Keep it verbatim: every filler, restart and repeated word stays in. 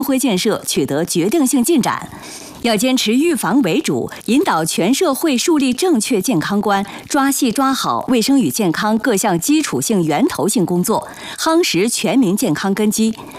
辉建设取得决定性进展。要坚持预防为主，引导全社会树立正确健康观，抓细抓好卫生与健康各项基础性源头性工作，夯实全民健康根基。